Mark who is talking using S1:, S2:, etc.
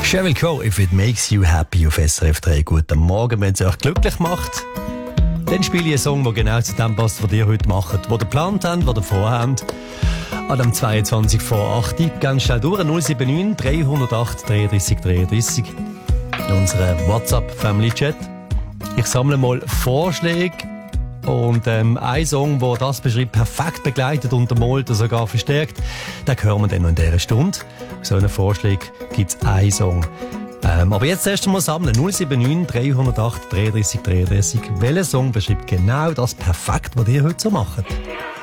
S1: Sheryl Crow, If It Makes You Happy auf SRF 3. Guten Morgen, wenn es euch glücklich macht. Dann spiele ich einen Song, der genau zu dem passt, was ihr heute macht. Was ihr geplant habt, was ihr vorhabt. An dem 22 vor 8. Ganz schnell durch. 079 308 33 33. In unserem WhatsApp-Family-Chat. Ich sammle mal Vorschläge. Und ein Song, der das beschreibt, perfekt begleitet, untermalt oder sogar verstärkt, den hören wir dann noch in dieser Stunde. Auf so einen Vorschlag gibt es einen Song. Aber jetzt erst einmal sammeln. 079 308 33 33. Welcher Song beschreibt genau das perfekt, was ihr heute so macht?